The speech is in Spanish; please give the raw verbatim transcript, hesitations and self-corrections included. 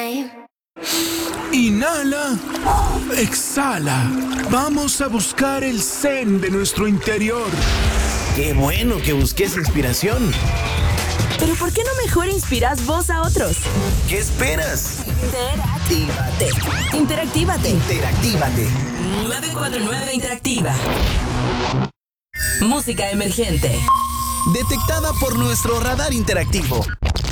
Inhala, exhala. Vamos a buscar el zen de nuestro interior. Qué bueno que busques inspiración. Pero ¿por qué no mejor inspiras vos a otros? ¿Qué esperas? Interactívate. Interactívate. Interactívate. nueve cuatro nueve Interactiva. Música emergente. Detectada por nuestro radar interactivo.